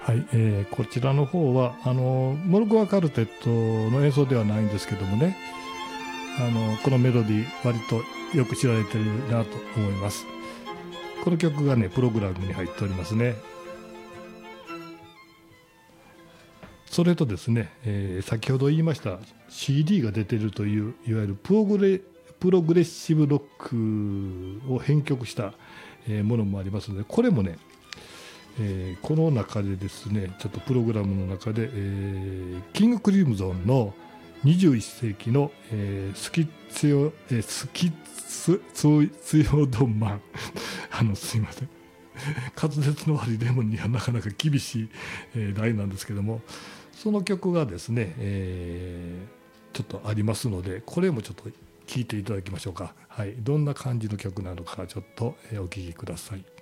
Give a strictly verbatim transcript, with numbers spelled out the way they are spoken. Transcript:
はい、えーこちらの方はあのモルグワカルテットの演奏ではないんですけどもね、あのこのメロディー割とよく知られてるなと思います。この曲がねプログラムに入っておりますね。それとですね、えー先ほど言いました シーディー が出てるといういわゆるプログレプログレッシブロックを編曲した、えーものもありますので、これもね、えーこの中でですねちょっとプログラムの中で、えーキングクリムゾンのにじゅういっ世紀の、えースキッツヨ、えースキッツツヨドンマンあのすいません滑舌の悪いレモンにはなかなか厳しい、えー題なんですけども、その曲がですね、えーちょっとありますので、これもちょっと聴いていただきましょうか。はい、どんな感じの曲なのかちょっと、えーお聴きください。